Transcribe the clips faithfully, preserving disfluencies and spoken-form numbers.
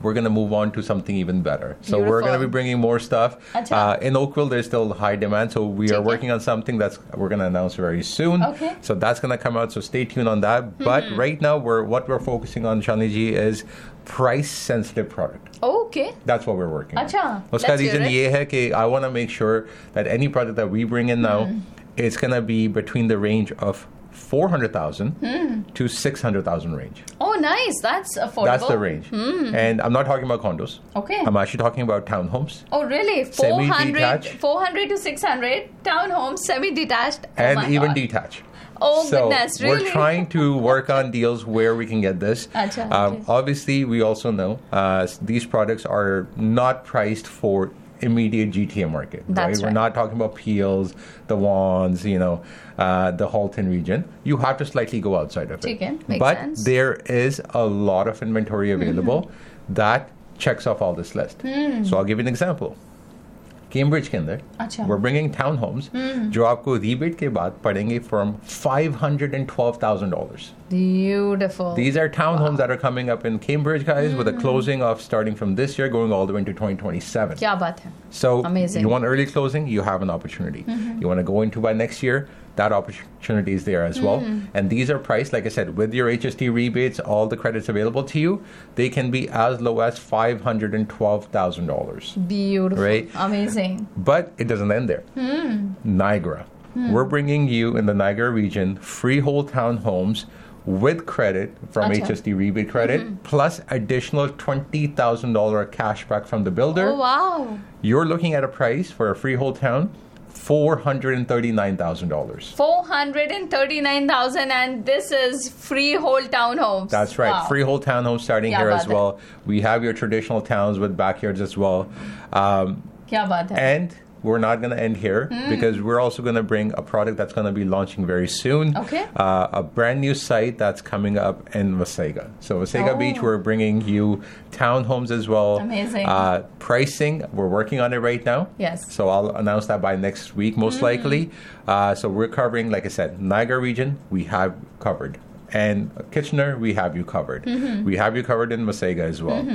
we're going to move on to something even better. So Beautiful. we're going to be bringing more stuff. Achha. Uh, in Oakville, there's still high demand, so we are Okay. working on something that's we're going to announce very soon. Okay. So that's going to come out, so stay tuned on that. Mm-hmm. But right now, we're what we're focusing on, Shalini ji, is price-sensitive product. Okay. That's what we're working on. Achha, उसका let's hear reason it. ये है कि I want to make sure that any product that we bring in now, it's going to be between the range of four hundred thousand to six hundred thousand range. Oh, nice. That's affordable. That's the range. And I'm not talking about condos. Okay. I'm actually talking about townhomes. Oh, really? four hundred, Semi-detached. four hundred to six hundred townhomes, semi-detached. Oh And my even God. detached. Oh, so goodness, really? we're trying to work on deals where we can get this. Achha, um, okay. Obviously, we also know uh, these products are not priced for immediate G T A market. That's We're right. not talking about Peels, the Wands, you know, uh, the Halton region. You have to slightly go outside of it. Okay, makes but sense. there is a lot of inventory available that checks off all this list. So I'll give you an example. Cambridge के अंदर अच्छा. we're bringing townhomes जो आपको rebate के बाद पड़ेंगे from five hundred twelve thousand dollars. Beautiful. These are townhomes that are coming up in Cambridge, guys, with a closing of starting from this year going all the way into twenty twenty-seven. क्या बात है? So Amazing. you want early closing, you have an opportunity. You want to go into by next year, that opportunity is there as well. And these are priced, like I said, with your H S T rebates, all the credits available to you, they can be as low as five hundred twelve thousand dollars. Beautiful. Right. Amazing. But it doesn't end there. Niagara. We're bringing you in the Niagara region freehold townhomes with credit from Acha. H S T rebate credit, plus additional twenty thousand dollars cash back from the builder. Oh, wow. You're looking at a price for a freehold town, four hundred thirty-nine thousand dollars. four hundred thirty-nine thousand, and this is freehold townhomes. That's right. Wow. Freehold townhomes starting Kya here baat as hai. well. We have your traditional towns with backyards as well. Um, क्या बात है? and we're not going to end here because we're also going to bring a product that's going to be launching very soon. Okay. Uh, a brand new site that's coming up in Wasaga. So Wasaga Oh. Beach, we're bringing you townhomes as well. Amazing. Uh, pricing, we're working on it right now. Yes. So I'll announce that by next week, most likely. Uh, so we're covering, like I said, Niagara region, we have covered. And Kitchener, we have you covered. We have you covered in Wasaga as well.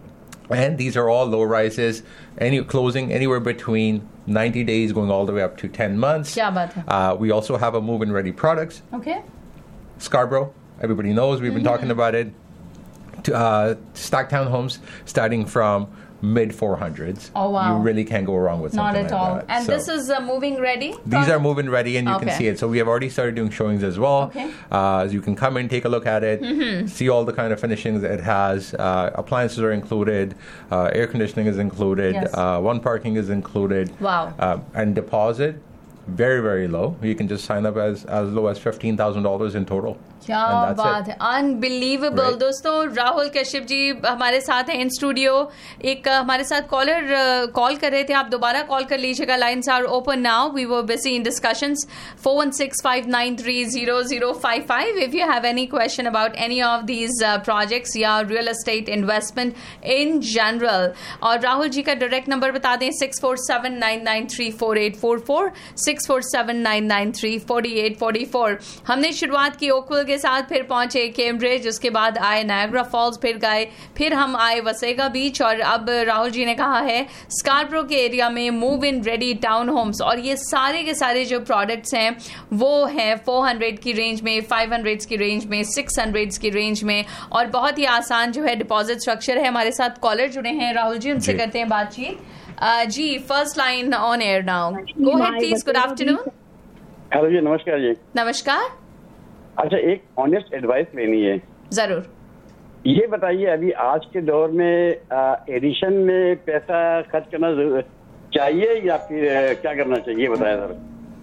And these are all low rises, any closing anywhere between ninety days going all the way up to ten months. क्या बात है? Uh, we also have a move-in ready products. Okay. Scarborough, everybody knows, we've been talking about it. To, uh, stacked townhomes starting from mid four hundreds. Oh, wow. You really can't go wrong with Not something at like all. that. And So- this is uh, moving ready? These are move-in ready, and you Okay. can see it. So we have already started doing showings as well. Okay. Uh, you can come in, take a look at it, see all the kind of finishings it has. Uh, appliances are included. Uh, air conditioning is included. Yes. Uh, one parking is included. Wow. Uh, and deposit, very, very low. You can just sign up as, as low as fifteen thousand dollars in total. क्या And that's बात it. है, unbelievable. Right. दोस्तों, राहुल कश्यप जी हमारे साथ हैं in studio. एक uh, हमारे साथ कॉलर कॉल कर रहे थे, आप दोबारा कॉल कर लीजिएगा। Lines are open now, we were busy in discussions. four one six five nine three zero zero five five if you have any question about any of these uh, projects या real estate investment in general। और राहुल जी का direct number बता दें, six four seven nine nine three four eight four four, six four seven nine nine three four eight four four। हमने शुरुआत की Oakville के साथ, फिर पहुंचे कैम्ब्रिज, उसके बाद आए नायग्रा फॉल्स, फिर गए फिर हम आए वसेगा बीच, और अब राहुल जी ने कहा है स्कार्बरो के एरिया में move in ready town Holmes. और ये सारे के सारे जो प्रोडक्ट्स हैं वो हैं four hundred की रेंज में, five hundred की रेंज में, six hundred की रेंज में, और बहुत ही आसान जो है डिपॉजिट स्ट्रक्चर है। हमारे साथ कॉलर जुड़े हैं राहुल जी, उनसे जी। करते हैं बातचीत। uh, ji, first line on air now, go ahead please. Good afternoon. Hello जी, नमस्कार जी। नमस्कार। अच्छा, एक ऑनेस्ट एडवाइस लेनी है। जरूर। ये बताइए, अभी आज के दौर में एडिशन में पैसा खर्च करना जरूर चाहिए या फिर आ, क्या करना चाहिए, ये बताया सर।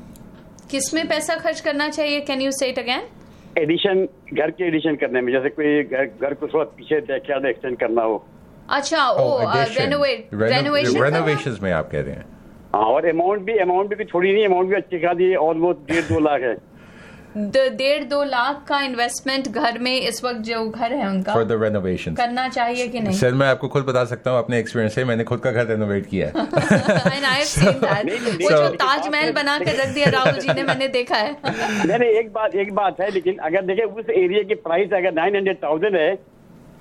किस में पैसा खर्च करना चाहिए? कैन यू से इट अगेन? एडिशन, घर के एडिशन करने में, जैसे कोई घर घर को थोड़ा पीछे बैकयार्ड एक्सटेंड करना हो। अच्छा, ओ addition. Renovate Reno- renovation Renovations में आप कह रहे हैं। हाँ, और अमाउंट भी अमाउंट भी थोड़ी नहीं, अमाउंट भी अच्छी खासी है, ऑलमोस्ट डेढ़ दो लाख है। डेढ़ दो लाख का इन्वेस्टमेंट घर में इस वक्त जो घर है उनका For the renovations. करना चाहिए कि नहीं? सर, मैं आपको खुद बता सकता हूँ अपने एक्सपीरियंस से, मैंने खुद का घर रेनोवेट किया है। And I have seen that. वो जो ताजमहल बना के रख दिया राहुल जी ने, मैंने देखा है। नहीं नहीं, एक बात एक बात है, लेकिन अगर देखें उस एरिया की प्राइस अगर नाइन हंड्रेड थाउजेंड है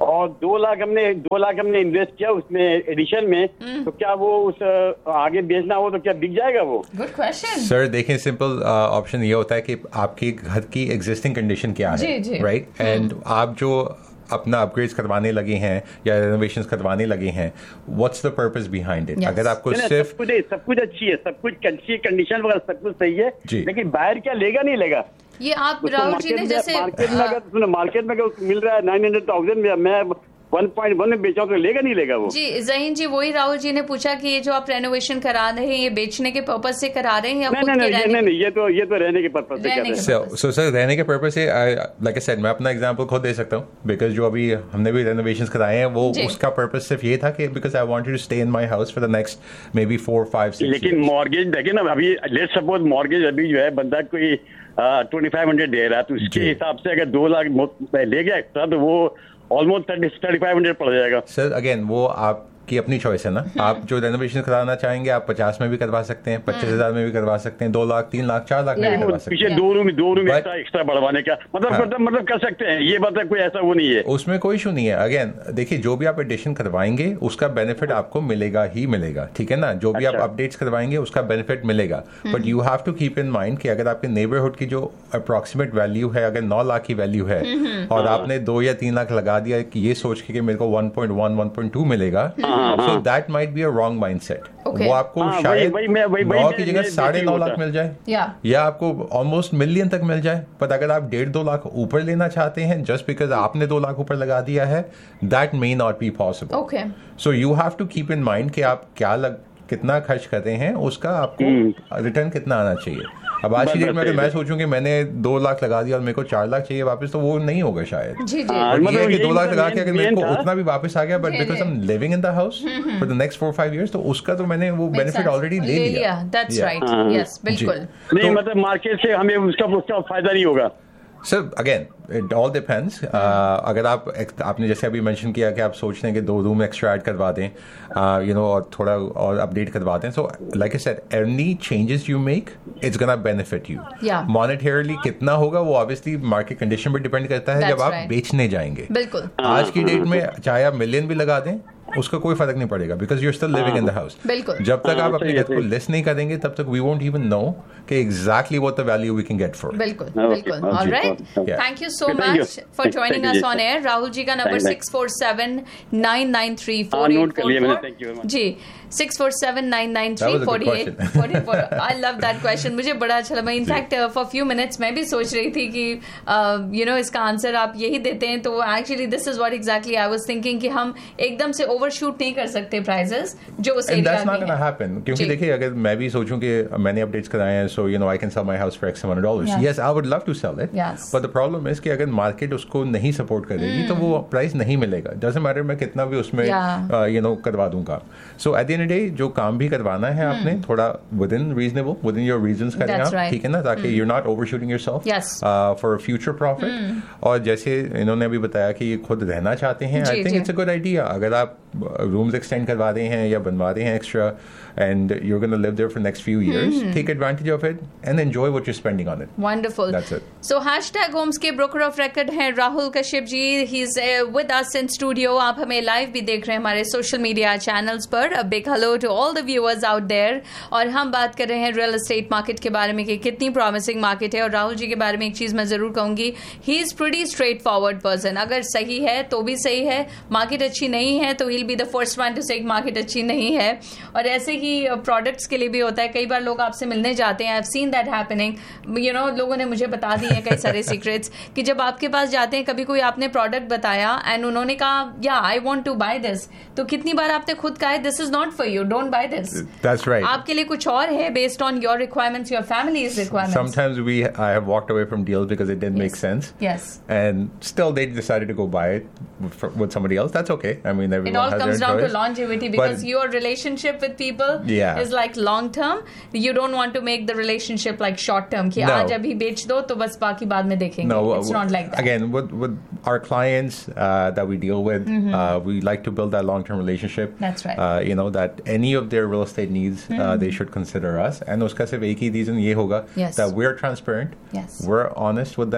और दो लाख हमने दो लाख हमने इन्वेस्ट किया उसमें एडिशन में, तो क्या वो उस आगे बेचना हो तो क्या बिक जाएगा वो? गुड क्वेश्चन सर देखिए, सिंपल ऑप्शन ये होता है कि आपकी घर की एग्जिस्टिंग कंडीशन क्या है, राइट? एंड आप जो अपना अपग्रेड्स करवाने लगे हैं या रेनोवेशंस करवाने लगे हैं, what's the purpose behind it? अगर आपको सिर्फ सब कुछ सब कुछ अच्छी है, सब कुछ अच्छी कंडीशन वगैरह सब कुछ सही है, लेकिन बाहर क्या लेगा नहीं लेगा? ये आप राहुल जी ने जैसे मार्केट में अगर मार्केट में मिल रहा है नाइन हंड्रेड थाउजेंड में, मैं वन पॉइंट वन में बेचा तो लेगा नहीं लेगा वो? जी ज़हीन जी, वही राहुल जी ने पूछा कि ये जो आप रेनोवेशन करा रहे हैं ये बेचने के पर्पस से करा रहे हैं या नहीं, खुद नहीं, के नहीं, नहीं, नहीं, ये तो ये तो रहने के पर्पस से कर रहे हैं। सो सर रहने के पर्पस से, लाइक आई सेड, मैं अपना एग्जांपल खुद दे सकता हूँ, बिकॉज जो अभी हमने भी रेनोवेशंस कराए हैं वो उसका पर्पस सिर्फ ये था कि because I wanted to stay in my house for the next may be four five six. लेकिन मॉर्गेज देखिए ना, अभी लेट्स सपोज मॉर्गेज अभी जो है बंदा कोई ट्वेंटी फाइव हंड्रेड दे रहा है, तो उसके हिसाब से अगर दो लाख ले गया एक्स्ट्रा तो वो ऑलमोस्ट थर्टी फाइव हंड्रेड पड़ जाएगा। सर अगेन वो आपकी अपनी चॉइस है ना, आप जो रेनोवेशन कराना चाहेंगे आप पचास में भी करवा सकते हैं, पच्चीस हजार में भी करवा सकते हैं, दो लाख तीन लाख चार लाख में भी करवा सकते हैं। पीछे दो रूम दो रूम एक्स्ट्रा एक्स्ट्रा बढ़वाने का मतलब हाँ। मतलब कर सकते हैं, ये बात है, कोई ऐसा वो नहीं है, उसमें कोई इशू नहीं है। अगेन देखिए, जो भी आप एडिशन करवाएंगे उसका बेनिफिट आपको मिलेगा ही मिलेगा, ठीक है ना? जो भी अच्छा। आप अपडेट्स करवाएंगे उसका बेनिफिट मिलेगा, but you have to keep in mind कि अगर आपके नेबरहुड की जो अप्रोक्सीमेट वैल्यू है, अगर नौ लाख की वैल्यू है और आपने दो या तीन लाख लगा दिया कि ये सोच के कि मेरे को one point one one point two मिलेगा, so that might be a wrong mindset. वो आपको हाँ, शायद वही, वही, वही, नौ की जगह साढ़े नौ लाख मिल जाए या, या आपको ऑलमोस्ट मिलियन तक मिल जाए, पर अगर आप डेढ़ दो लाख ऊपर लेना चाहते हैं जस्ट बिकॉज आपने दो लाख ऊपर लगा दिया है, that may not be possible. Okay, so you have to keep in mind कि आप क्या लग कितना खर्च कर रहे हैं, उसका आपको रिटर्न कितना आना चाहिए। अब आज की डेट में अगर मैं सोचूं कि मैंने दो लाख लगा दिया और मेरे को चार लाख चाहिए वापस, तो वो नहीं होगा शायद। जी जी, और ये है कि दो लाख लगा के अगर मेरे को उतना भी वापस आ गया, but because I am living in the house for the next four five years, तो उसका तो मैंने वो बेनिफिट ऑलरेडी ले लिया। दैट्स राइट, यस बिल्कुल। नहीं मतलब मार्केट से हमें उसका उसका फायदा नहीं होगा। Sir again it all depends. अगर आप आपने जैसे अभी मेंशन किया कि आप सोच रहे हैं कि दो रूम एक्स्ट्रा ऐड करवा दें, यू नो, और थोड़ा और अपडेट करवा दें, so like I said, any changes you make it's gonna benefit you. Monetarily कितना होगा वो ऑब्वियसली मार्केट कंडीशन पर डिपेंड करता है जब आप बेचने जाएंगे। बिल्कुल, आज की डेट में चाहे आप मिलियन भी लगा दें उसका कोई फर्क नहीं पड़ेगा, because you still living in the house. जब तक आप अपने घर को लिस्ट नहीं करेंगे तब तक वी वोंट इवन नो कि exactly what the value we can get for. बिल्कुल बिल्कुल। Alright, thank you so much for joining us on air. Rahul ji का number six four seven nine nine three four eight four four G, six four seven nine nine three four eight four four. I love that question, मुझे बड़ा अच्छा लगा। In fact for few minutes मैं भी सोच रही थी कि यू नो इसका आंसर आप यही देते हैं, तो actually this is what exactly I was thinking कि हम एकदम से ओवरशूट नहीं कर सकते प्राइसेस जो उस एरिया में है। क्योंकि देखिए, अगर मैं भी सोचूं कि मैंने अपडेट्स कराए हैं, so you know I can sell my house for x hundred dollars, yes I would love to cell it, but the problem is कि अगर मार्केट उसको नहीं सपोर्ट करेगी तो वो प्राइस नहीं मिलेगा। डजंट मैटर मैं कितना भी उसमें यू नो करवा दूंगा। सो at the end of the day जो काम भी करवाना है आपने थोड़ा with in reasonable with in your reasons करें आप, ठीक है ना, ताकि you are not overshooting yourself for future profit. और जैसे इन्होंने अभी बताया कि ये खुद रहना चाहते हैं, I think it's a good idea. अगर आप रूम्स एक्सटेंड करवा रहे हैं या बनवा रहे हैं extra and you're going to live there for next few years, mm-hmm. take advantage of it and enjoy what you're spending on it. Wonderful. That's it. So hashtag homes के broker of record हैं Rahul Kashyap ji. He's uh, with us in studio. आप हमें live भी देख रहे हैं हमारे social media channels पर. A big hello to all the viewers out there. और हम बात कर रहे हैं real estate market के बारे में कि कितनी promising market है. और राहुल जी के बारे में एक चीज मैं जरूर कहूंगी, he is pretty straightforward person. अगर सही है तो भी सही है, market अच्छी नहीं है तो he'll be the first one to say market अच्छी नहीं है. और ऐसे ही प्रोडक्ट्स के लिए भी होता है. कई बार लोग आपसे मिलने जाते हैं, I have seen that happening, you know, लोगों ने मुझे बता दिए हैं कई सारे सीक्रेट्स कि जब आपके पास जाते हैं, कभी कोई आपने प्रोडक्ट बताया एंड उन्होंने कहा या I want to by this, तो कितनी बार आपने खुद कहा this is not for you, don't by this. That's right. आपके लिए कुछ और है based on your requirements, your families requirements. Sometimes we I have walked away from deals because it didn't make sense. Yes. And still they decided to go bye it with somebody else. That's okay. I mean, everyone it all has comes their down choice. to longevity, because but, your relationship with people yeah. is like long term. You don't want to make the relationship like short term कि no. आज अभी बेच दो तो बस बाकी बाद में देखेंगे. No, it's w- not like that. Again, with, with our clients uh, that we deal with, mm-hmm. uh, we like to build that long term relationship. That's right. Uh, you know, that any of their real estate needs, mm-hmm. uh, they should consider us. And उसका सिर्फ एक ही reason ये होगा yes. that we're transparent, yes. we're honest with them.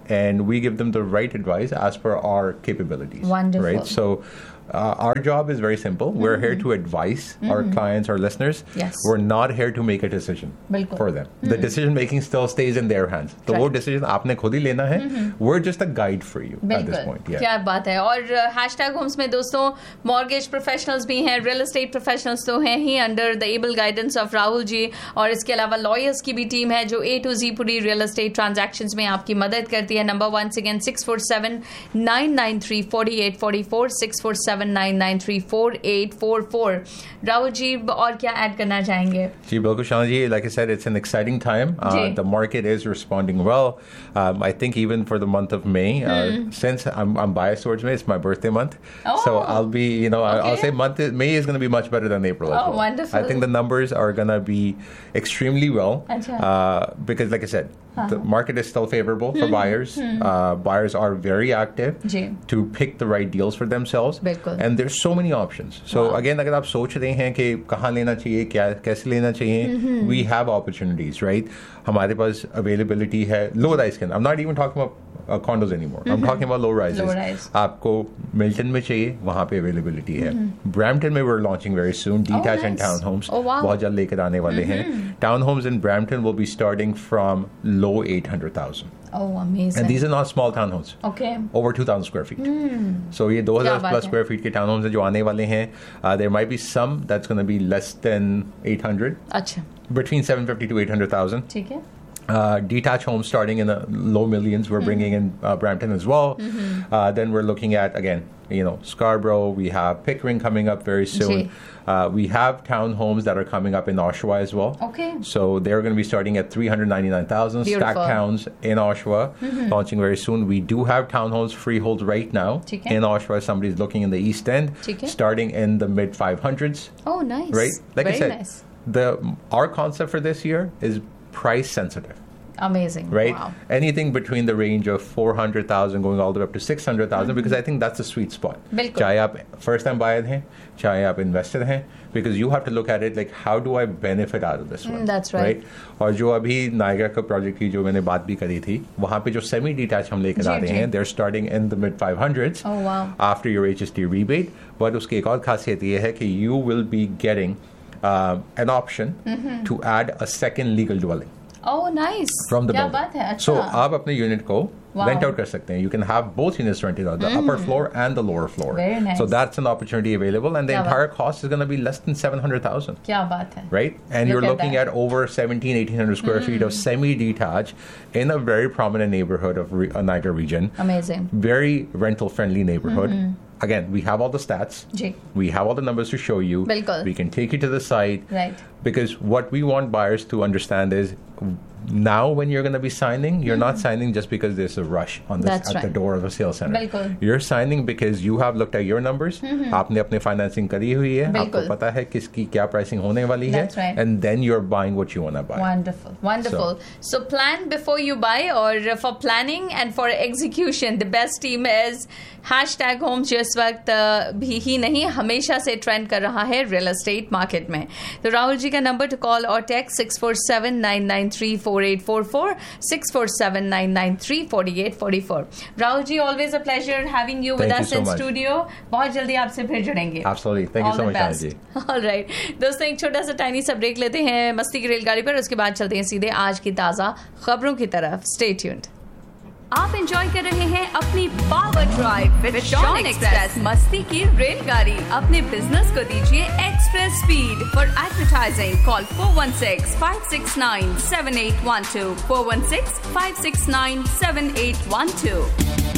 and we give them the right advice as per our capabilities. Wonderful. Right? So Uh, our job is very simple. Mm-hmm. We're here to advise mm-hmm. our clients, our listeners. Yes. We're not here to make a decision Bilkul. for them. Mm-hmm. The decision making still stays in their hands. तो वो decision आपने खुद ही लेना है. Mm-hmm. We're just a guide for you Bilkul. at this point. Yeah. क्या बात है. और हैशटैग होम्स में दोस्तों मॉर्गेज प्रोफेशनल्स भी हैं, रियल एस्टेट प्रोफेशनल्स तो हैं ही under the able guidance of Rahul ji, और इसके अलावा लॉयर्स की भी टीम है जो ए टू जी पूरी रियल एस्टेट ट्रांजैक्शंस में आपकी मदद करती है. Number once again six four seven nine nine three forty eight forty four six four seven nine nine three four eight four four. Rahul ji और क्या ऐड करना चाहेंगे? जी बिल्कुल शाना जी, like I said, it's an exciting time. Uh, the market is responding well. Um, I think even for the month of May, uh, hmm. since I'm, I'm biased towards May, it's my birthday month. Oh. So I'll be, you know, okay. I'll say month May is going to be much better than April. Oh, as well. Wonderful. I think the numbers are going to be extremely well uh, because, like I said, uh-huh. the market is still favorable for hmm. buyers. Hmm. Uh, buyers are very active ji. to pick the right deals for themselves. बिल्कुल. And there's so many options. So wow. again, अगर आप सोच रहे हैं कि कहाँ लेना चाहिए, क्या कैसे लेना चाहिए, mm-hmm. we have opportunities, right? हमारे पास availability है low rise के. I'm not even talking about uh, condos anymore. Mm-hmm. I'm talking about low rises. Low rise. आपको मिल्टन में चाहिए, वहाँ पे availability है. Brampton में we're launching very soon. Detached oh, and nice. townhomes oh, wow. बहुत जल्द लेकर आने वाले हैं. Townhomes in Brampton will be starting from low eight hundred thousand. Oh, amazing. And these are not small townhomes. Okay. Over two thousand square feet. Mm. So ये two thousand plus square feet के townhomes हैं जो आने वाले हैं. Uh, there might be some that's going to be less than eight hundred. अच्छा. Between seven fifty to eight hundred thousand. ठीक है. Uh, detached homes starting in the low millions. We're mm-hmm. bringing in uh, Brampton as well. Mm-hmm. Uh, then we're looking at, again, you know, Scarborough. We have Pickering coming up very soon. Uh, we have townhomes that are coming up in Oshawa as well. Okay. So they're going to be starting at three hundred ninety-nine thousand. Stack towns in Oshawa, mm-hmm. launching very soon. We do have townhomes freehold right now in Oshawa. Somebody's looking in the East End, starting in the mid five hundreds. Oh, nice. Right? Like very I said, nice. the our concept for this year is price sensitive. Amazing. Right? Wow. Anything between the range of four hundred thousand going all the way up to six hundred thousand mm-hmm. because I think that's the sweet spot. बिल्कुल. चाहे आप first time buyer हैं, चाहे आप investor हैं, because you have to look at it like how do I benefit out of this one? Mm, that's right. right? और जो अभी नायगा का प्रोजेक्ट की जो मैंने बात भी करी थी, वहाँ पे जो सेमी डिटैच हम लेकर आ रहे हैं, they're starting in the mid five hundreds oh, wow. after your H S T rebate. But उसकी एक और खासियत ये है कि you will be getting uh, an option mm-hmm. to add a second legal dwelling. Oh, nice. From the क्या building. बात है, अच्छा. So आप अपने यूनिट को wow. rent out कर सकते हैं. You can have both units rented out, the mm. upper floor and the lower floor. Very nice. So that's an opportunity available, and the क्या entire बात? cost is going to be less than seven hundred thousand. क्या बात है. Right? And Look you're at looking that. at over seventeen, eighteen hundred square mm. feet of semi-detached in a very prominent neighborhood of re- uh, Niagara region. Amazing. Very rental-friendly neighborhood. Mm-hmm. Again, we have all the stats. Ji. We have all the numbers to show you. बिल्कुल. We can take you to the site. Right. Because what we want buyers to understand is now when you're going to be signing, you're mm-hmm. not signing just because there's a rush on this, That's at right. the door of a sales center. बिल्कुल. You're signing because you have looked at your numbers. Mm-hmm. आपने अपने financing करी हुई है. आपको पता है किसकी क्या pricing होने वाली है. That's right. And then you're buying what you want to buy. Wonderful. Wonderful. So, so plan before you buy, or for planning and for execution, the best team is hashtag Holmes जो इस वक्त भी ही नहीं हमेशा से trend कर रहा है रियल एस्टेट मार्केट में. तो राहुल जी का नंबर टू कॉल और text six four seven nine nine three four eight four four six four seven nine nine three forty eight forty four. Rahul ji, always a pleasure having you with us in studio. बहुत जल्दी आपसे फिर जुड़ेंगे. Absolutely. Thank you so much, ji. All right. दोस्तों, एक छोटा सा tiny सा ब्रेक लेते हैं मस्ती की रेलगाड़ी पर. उसके बाद चलते हैं सीधे आज की ताजा खबरों की तरफ. Stay tuned. आप एंजॉय कर रहे हैं अपनी power drive with Shawn express मस्ती की रेलगाड़ी. अपने बिजनेस को दीजिए express speed. For advertising call four one six five six nine seven eight one two four one six five six nine seven eight one two.